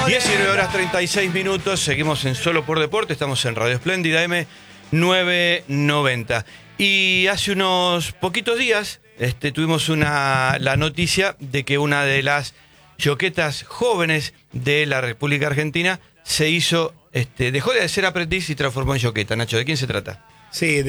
19 horas 36 minutos, seguimos en Solo por Deporte, estamos en Radio Espléndida M990. Y hace unos poquitos días tuvimos la noticia de que una de las yoquetas jóvenes de la República Argentina se hizo, dejó de ser aprendiz y transformó en yoqueta. Nacho, ¿de quién se trata? Sí,